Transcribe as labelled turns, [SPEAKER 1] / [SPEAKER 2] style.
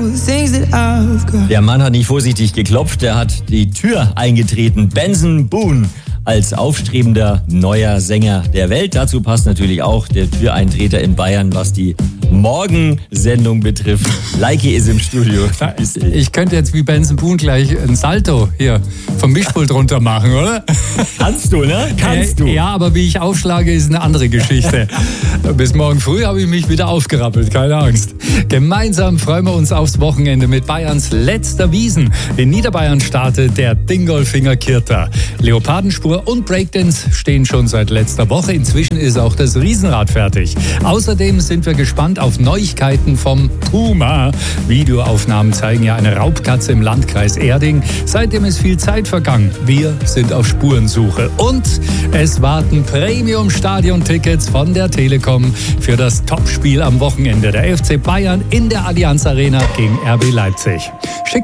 [SPEAKER 1] Der Mann hat nicht vorsichtig geklopft, er hat die Tür eingetreten. Benson Boone als aufstrebender neuer Sänger der Welt. Dazu passt natürlich auch der Türeintreter in Bayern, was die Morgensendung betrifft. Leike ist im Studio.
[SPEAKER 2] Ich könnte jetzt wie Benson Boone gleich ein Salto hier vom Mischpult runter machen, oder?
[SPEAKER 1] Kannst du, ne? Kannst du.
[SPEAKER 2] Ja, aber wie ich aufschlage, ist eine andere Geschichte. Bis morgen früh habe ich mich wieder aufgerappelt, keine Angst. Gemeinsam freuen wir uns aufs Wochenende mit Bayerns letzter Wiesn. In Niederbayern startet der Dingolfinger Kirter. Leopardenspur und Breakdance stehen schon seit letzter Woche. Inzwischen ist auch das Riesenrad fertig. Außerdem sind wir gespannt auf Neuigkeiten vom Puma. Videoaufnahmen zeigen ja eine Raubkatze im Landkreis Erding. Seitdem ist viel Zeit vergangen. Wir sind auf Spurensuche. Und es warten Premium-Stadion-Tickets von der Telekom für das Topspiel am Wochenende. Der FC Bayern in der Allianz Arena gegen RB Leipzig. Schickt